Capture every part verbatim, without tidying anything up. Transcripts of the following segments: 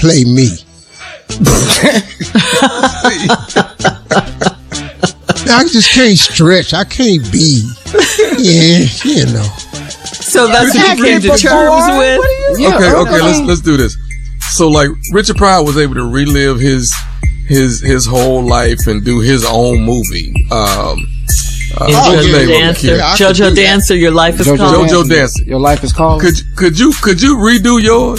play me. I just can't stretch. I can't be. Yeah, you know. So that's what you came to terms with? Yeah, okay, okay, let's let's do this. So like Richard Pryor was able to relive his his his whole life and do his own movie. Um uh, oh, Jojo Dancer. Yeah, Jojo Dancer, Your Life is Jojo Called. Jojo Dancer. Your Life is Called. Could could you could you redo yours?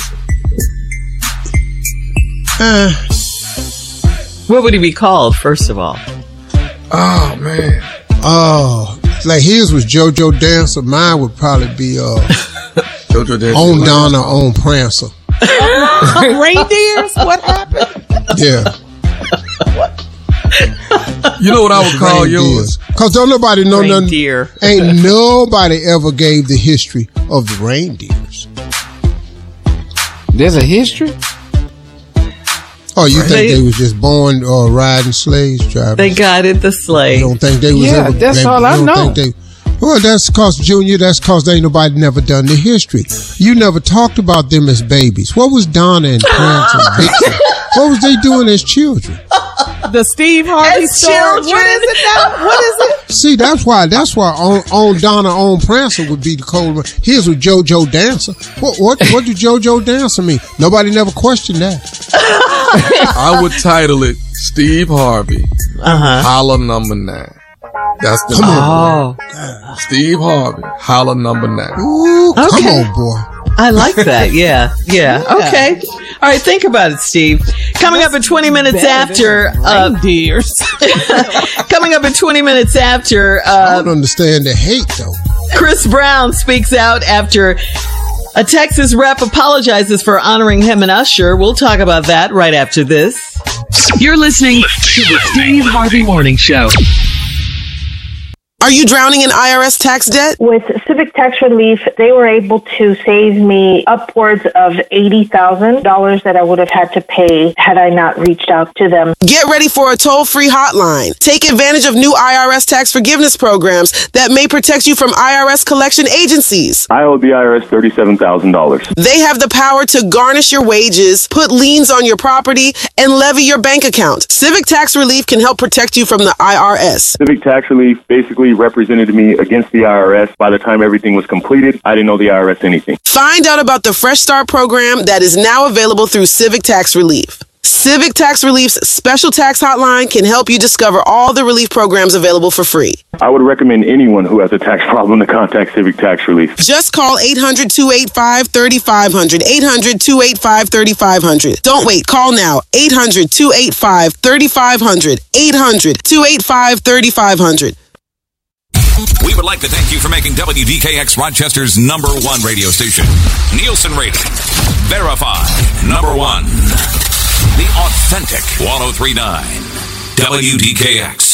Uh, what would he be called, first of all? Oh man. Oh, like his was JoJo Dancer. Mine would probably be uh JoJo Dancer. On Donna, on Prancer. Reindeers? What happened? Yeah. You know what I would call yours? Because don't nobody know Reindeer. nothing. Ain't nobody ever gave the history of the reindeers. There's a history? Oh, you Right. think They- they was just born uh, riding sleighs, driving? They guided the sleigh. You don't think they was Yeah, ever... that's they, all you I don't know. think they, well, that's because, Junior, that's because ain't nobody never done the history. You never talked about them as babies. What was Donna and Prince and Vixen? What was they doing as children? The Steve Harvey As story. children. What is it now? What is it? See, that's why, that's why on, on Donna, on Prancer would be the cold one. Here's with JoJo Dancer. What, what, what did JoJo Dancer mean? Nobody never questioned that. I would title it Steve Harvey, Uh-huh. Holla Number Nine. That's the Come name. on. Oh, Steve Harvey, Holla Number Nine. Ooh, come Okay. on, boy. I like that. Yeah, yeah. Okay. All right, think about it, Steve. Coming up in twenty minutes after... Uh, Reindeers. coming up in twenty minutes after... I Uh, don't understand the hate, though. Chris Brown speaks out after a Texas rep apologizes for honoring him and Usher. We'll talk about that right after this. You're listening to the Steve Harvey Morning Show. Are you drowning in I R S tax debt? With Civic Tax Relief, they were able to save me upwards of eighty thousand dollars that I would have had to pay had I not reached out to them. Get ready for a toll-free hotline. Take advantage of new I R S tax forgiveness programs that may protect you from I R S collection agencies. I owe the I R S thirty-seven thousand dollars. They have the power to garnish your wages, put liens on your property, and levy your bank account. Civic Tax Relief can help protect you from the I R S. Civic Tax Relief basically represented me against the I R S. By the time everything was completed, I didn't owe the I R S anything. Find out about the Fresh Start program that is now available through Civic Tax Relief. Civic Tax Relief's special tax hotline can help you discover all the relief programs available for free. I would recommend anyone who has a tax problem to contact Civic Tax Relief. Just call eight hundred, two eight five, three five zero zero, eight hundred, two eight five, three five zero zero. Don't wait. Call now. eight hundred, two eight five, three five zero zero, eight hundred, two eight five, three five zero zero. We would like to thank you for making W D K X Rochester's number one radio station. Nielsen rating. Verified. Number one. The authentic ten thirty-nine. W D K X.